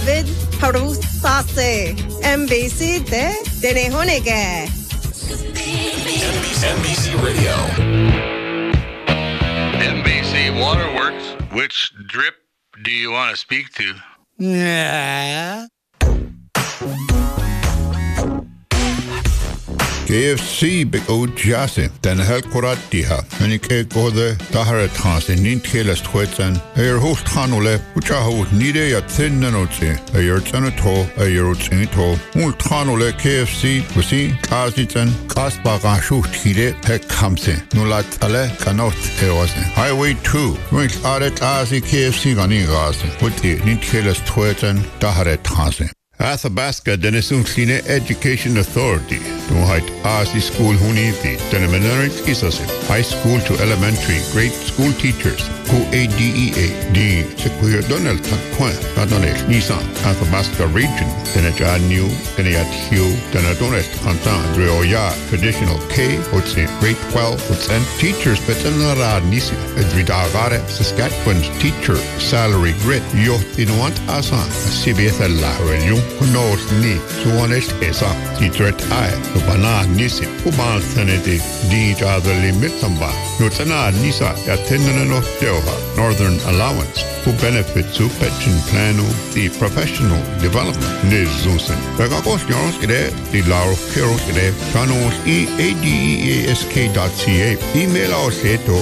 Vid Haru Sase NBC de Denehonege. NBC Radio. NBC Waterworks. Which drip do you want to speak to? Yeah. KFC big old jasse, den hel koratiha. En ik gode daharet hanse niet helest huetsen. Host hanule, uchahu nide ja zinnen otse. Tanato, to. Mult hanule KFC, wasi, kasiten, kasbaga schucht hide, hek hamse. Nulat alle kanot eose. Highway 2, wink aret asi KFC gani gase. Wuti niet helest huetsen, daharet hanse. Athabasca Denisungline Education Authority. Duhait Asi School Huniti. Denemenerit Isase. High school to elementary grade school teachers. Who ADEA. D. Sequoia Donald Tanquin. Nadonel Nisan. Athabasca region. Deneja New. Deneyat Hugh. Denadonet Antan. Dreoya. Traditional K. Otse. Grade 12. Otsen. Teachers Betanara Nisi. Edridagare. Saskatchewan's teacher salary grid. Yot Inuant Asan. CBS Allah. Kunos ni suones esa titret ai ubana nisi uban sanity di other limit samba nutana nisa attendant no teoha northern allowance who benefits to pension planu the professional development nizusen bagakos yoros ide the lauro keros ide chanos adeask.ca email us to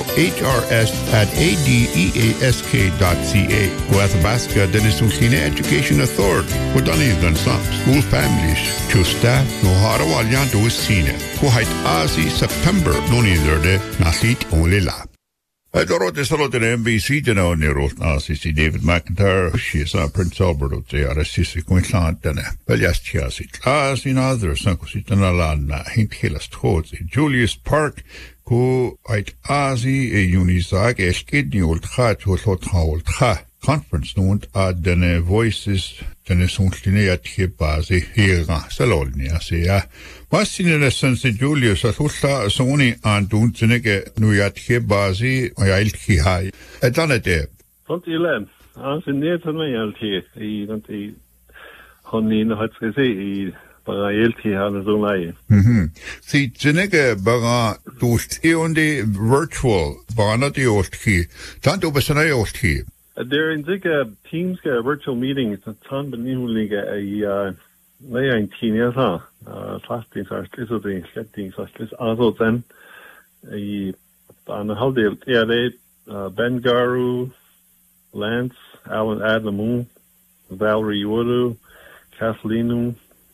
hrs@adeask.ca Athabasca Denisungline Education Authority than some school families to staff no harawalyan to sine who height Asi September no neither de nasit only la. I don't know solo the NBC to know Nero Asi David McIntyre she is Prince Albert they are a sissy Queensland and yes chiasi class in other sankositana lana hint hilast hots Julius Park who height Asi a unisag a skidney old hat who thought how conference noont den voices den sunline at base hera salolnia se was in the sense Julius athulla soni andun tinege nu at base oil ki hai etanete font ilen as in net me alti I don't I honin hat gese I parallelti han so lai si tinege baga dust und virtual bana di ostki tanto besana ostki. There in Teams virtual meetings at Tan Benihliga a 19 years fasting are still the settings are still also then on how they Ben Garu, Lance, Alan Adamu, Valerie Wodu, Kathleen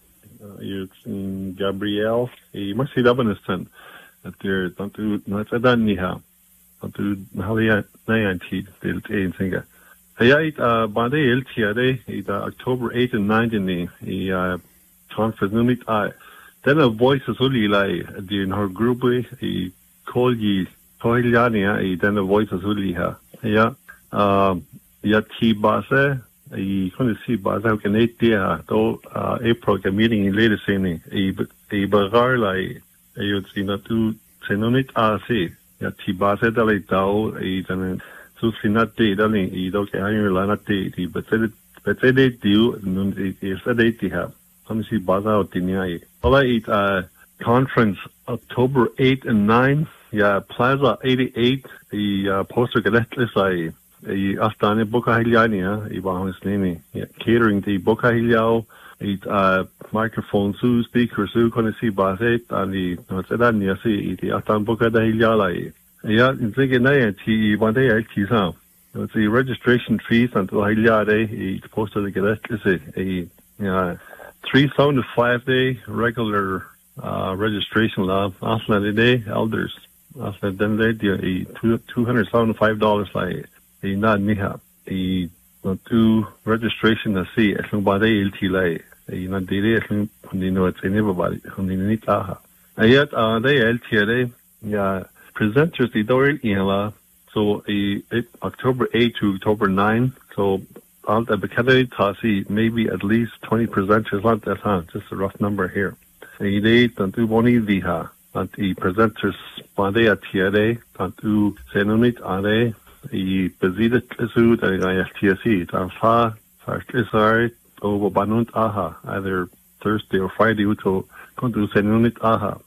Gabrielle, must see Dubliniston that they're don't do not a done niha. Don't do how they 19 they'll singer. Bande LTRA, October 8 and 9 in the conference unit. Then a voice is only like in her group, he called ye, then a voice is only her. T Base, he couldn't see Base, how can 8 year, though, April, a meeting in later saying, a bagar like, you'd see not to Senonit RC, T Base, like, then so sinat de dali I do ke ayo lana de but say they do is a date they have come see baza otinia all it conference October 8 and 9 Plaza 88 the poster galetlis I astane boka hiliania I bahon snini catering the boka hilio it microphone su speaker su kone see baza and the what's that near see the astan boka da hilio in thinking one day it's the registration fees until it's posted to get a 3 to 5 day regular registration law after day elders after then they $275 like a not niha a two registration to see as long by the LT like a not daily as long it's anybody on the nita yet they LT presenters the door in so October 8 to October 9 so all the candidate see maybe at least 20 presenters like that just a rough number here they tanto boni diha and the presenters pande atiare tanto senonit are I bezida su da IFTC tan fa first is to babanunit aha either Thursday or Friday uto kontu senunit aha.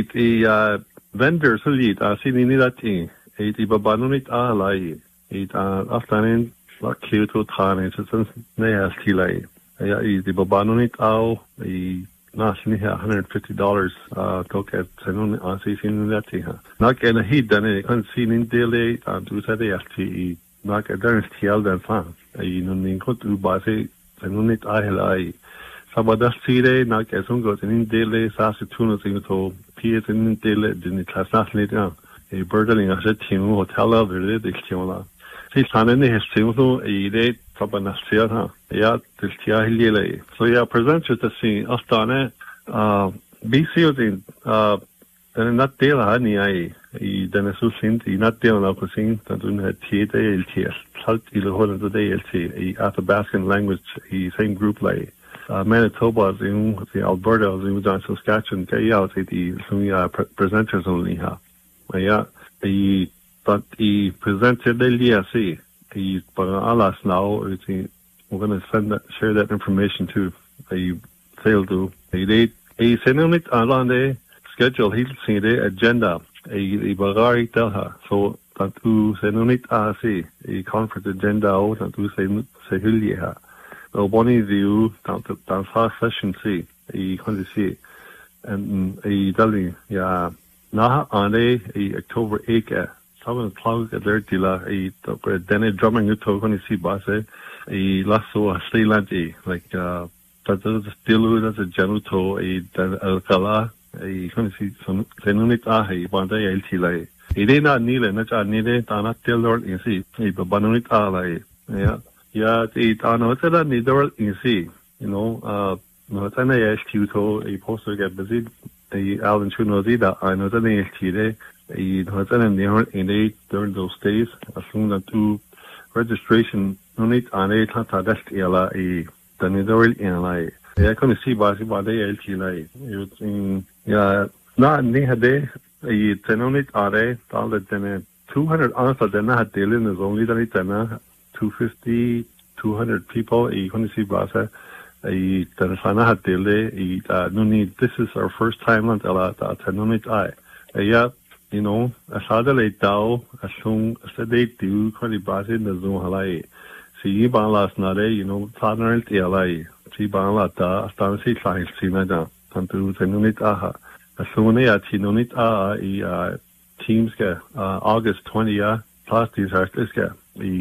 Vendors lead sini nilati babanunit aha lai aftanin lucky to tane since nayas tilai babanunit ao nationally $150 talk at senun sinunati ha. Nak en heat dan kan sinin dele to say ft nak adan stial dan fa nun kontu base senunit ahilai Sabadas tire nak esun go in dele sa situno to piet in dele din class later a burdening as a team hotel over the kiola. Si sanen his team so a day tabanastia ha ya tiltia hilele. So ya present to see astane BC din then not dela hani ai then so sint not dela ko sing tantun het tiete LTS halt ile holen to the LT Athabaskan language same group like Manitoba in the Alberta in Saskatchewan kaya the presenters only ha yeah the presenter del see the alas now we're going to share that information to a sale to a senate alande schedule he'll see the agenda a bagari telha so tantu senate see a conference agenda out and to say hilya Bonnie view down fast session see a see and a dali na ane a October 8 7:00 at their dealer a then drumming you to going to see base a lasso a stay landy like that's still as a general to a alcala a going to see some senunit ahi bande LT like it not nile na cha nile tana tell in see a banunit alai yeah, it no it's a neither in see, no it's an ASQ to a poster get busy a Alan Chunozida, I know the ASQ it's an in during those days, as soon as to registration no need on a tata desk ela a the neither in like I can see basi by the LT like it's not near day a tenonit are all the 200 answer then not dealing is only the tenor 250, 200 people. You can see Basa. This is our first time on the yeah, as hard as Dao, as soon as they do, can be Basa in the zone Halai. See, Ban last night, partner LA. See, Ban Lata, Stancy Science, Sinada, Tantu, Tenunit Aha. As soon as Tinunit Aha, teams get August 20th, plus these artists get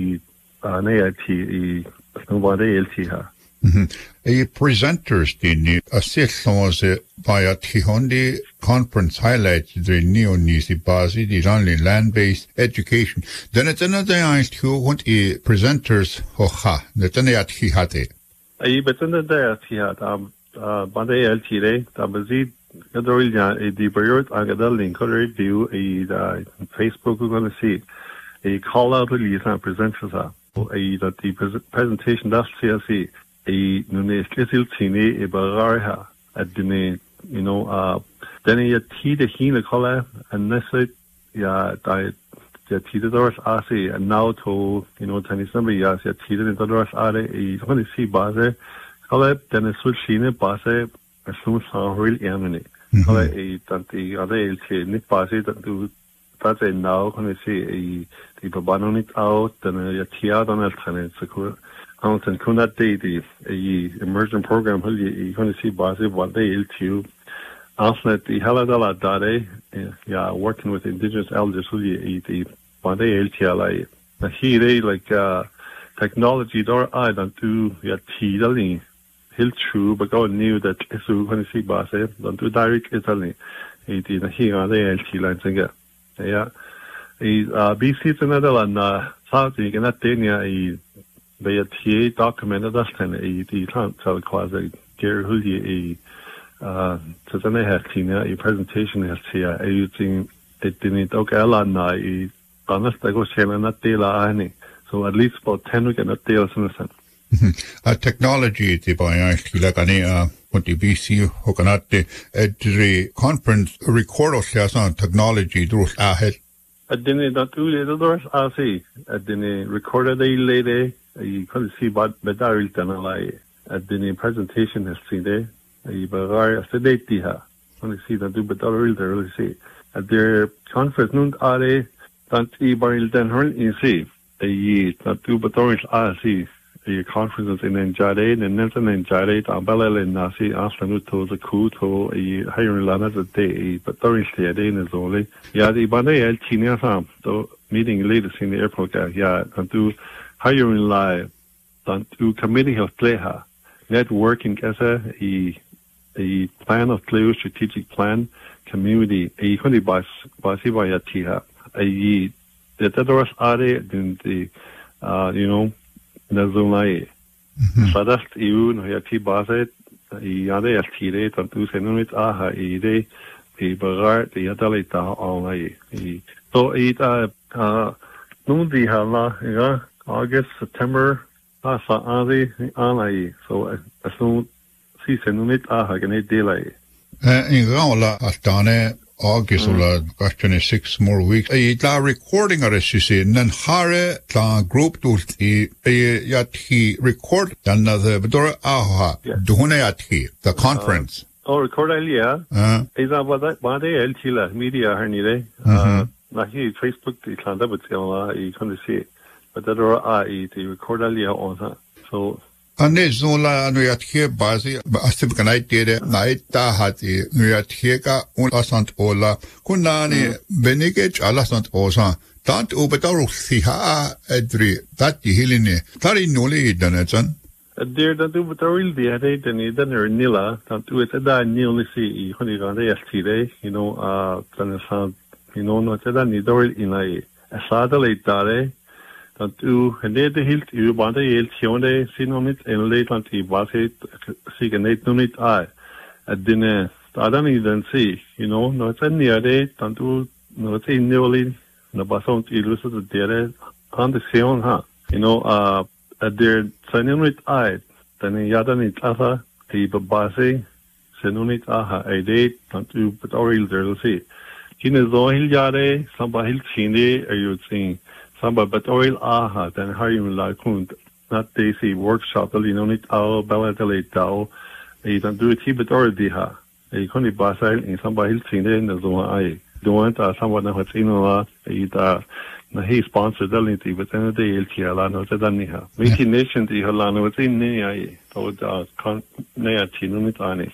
A presenters din assist via Tihondi conference highlights the neo-nisi basi the only land-based education. Then it's another eyes to what presenters hoha the tanayat hihate. A better day at Bande LT Tabazid Gadorilla the Bayard Agadal Color view a Facebook we're gonna see a call out release and presenters are that the presentation that's CSC a nune special tini a barara at the then you tea the hina color and necessary the tea the doors are and now to tennis number yes ya tea the doors are a when see base color then a switch shine base as soon as real enemy color a tanti other nick base that do that's a now when see a babanonit out then ya tea on el tennis secure out and kunat day the immersion program you going to see base what they to also the haladala dare working with indigenous elders the one day LTLI he they like technology door I don't do tea dali hill true but God knew that so going to see base don't do direct Italy he here they LTLI thing yeah BC another and south you cannot tell they TA documented us and the can't tell quasi Gary Hully so then they have a presentation has here using it didn't okay na honest I go share not deal so at least about 10 we can not deal technology the by actually like an what the BC hokanate at the conference record of on technology those ahead I didn't not do little doors I didn't record a day later you couldn't see but better than like the presentation has seen there. Bagar as the date diha. Only see that do but really see. At their conference noon are that baril den hurl in see. That do but see. Conferences in Njade and Nelson and Jade, Abella and Nasi, Aslan to the coup to a higher lana a day, but Thursday a day is only. Yeah, the Bande El China Sam, so meeting leaders in the airport, yeah, and to higher in live, than to committee of Pleha, networking as a plan of clear strategic plan, community, a honey basibaya tiha, the Tedros Ade, in the, Nazulai. Sadast EU no yati baset yade altire tantu senunit aha ide bagar yadalita online. So nundi hala August September asa ade online. So as soon si senunit aha gane delay. In Gaula Astane August question is 6 more weeks. La recording of this nan hare la group to yati record another bedor aha duhune yati the conference. Record earlier. Isa bade el chila media hernile. Na hi Facebook the klanda but I can see. But that are the record earlier on so Ane zola nuyathe bazi asib kanai tere naita hati nuyathe ka un asant ola kunani benike alasant osa tant ubetaru siha edri tati hiline tari noli danetsan there that do betaril the ade then nila tant to it da nil si honi gande yastire tanasan no tada nidoril inai asada leitare dat u de hield u bande heel tionde sinomit en Nederland die was het zeker net nog niet uit het dinne dan niet dan zie no het niet de dan u no het in nieuwli na basont illusie de derde aan de sion ha der zijn niet uit dan ja dan niet asa die base zijn niet aha ide dan u het oril der zie kine zo heel jare samba heel chinde you zien Samba but oil aha then how you like not DC workshop niet al bella dele tao dan do it but already ha kon die basail in samba heel chinde in de zone ai doen ta samba na het in la na he sponsor deliti but then de el tiala no te dan ni ha we nation die hala no het in ni ai to da kon ne atinu niet ani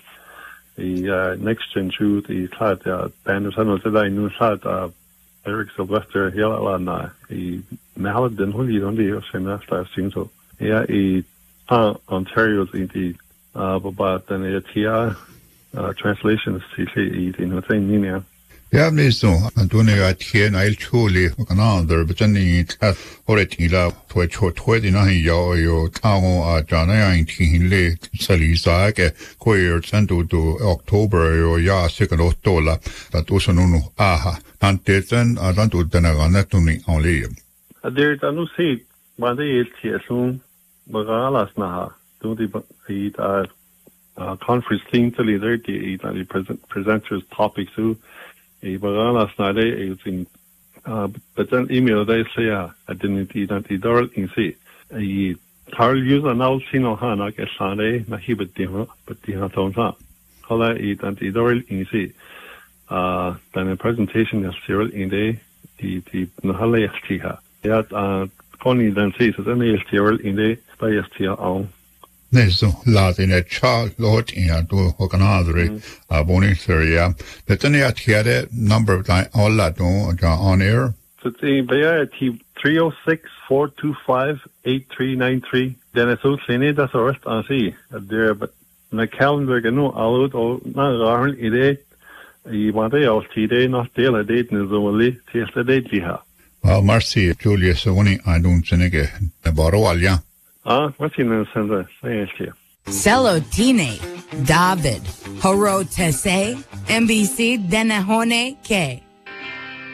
next gen to the cloud band of no te da nu cloud Eric Sylvester hela na mahal den holi on the same last thing so Ontario's in the but then translations in the same meaning Ja, meestal Antonio at here na il chuli kanandar betani oretila twetchot na yo tango jana in tinle salisa ke koer santo do October yo ya second $2 that also no aha anteten adanto denagana tuni only there tanu see bande el tiesun bagalas na do the conference thing to leader the presenters topics who Bagalas nade in but then email they say I didn't eat anti dorl in see Carl use an old sino hana ke sane na hibet but the hatonsa hola eat anti dorl in see then a presentation is serial in the nahale yachtiha yat koni then says that any serial in the by yachtiha on Neso latine cha lot in do hokanadre boniferia the tania tiare number of all laton on air so the baya 306-425-8393 then it's so sene that's the rest I see there but na calendar gano out or na garn ide I want to all today not tell a date is only test a date jiha well Marcy Julius so when I don't senege baro alia what's in the center? Celotine, David, Horo Tese, NBC Denahone K.